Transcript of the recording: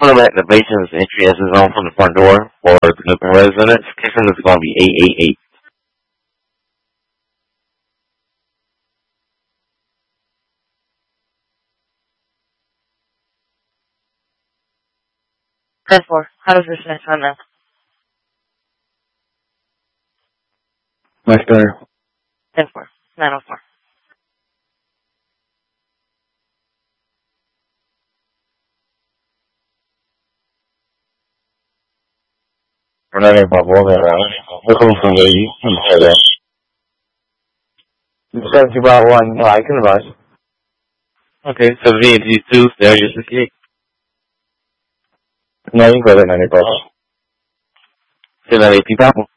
Welcome at the patient's entry exit zone from the front door for the Newton residence. Kitchen is going to be 888. Ten four. How does this next time now? Much better. 10 4. 904. We're not even walking around. We're coming from there. You can say that. You said you brought one. No, I can advise. Okay, so VNG2, stereo 68. No, you can go there, 90 bucks. Say that 80 people.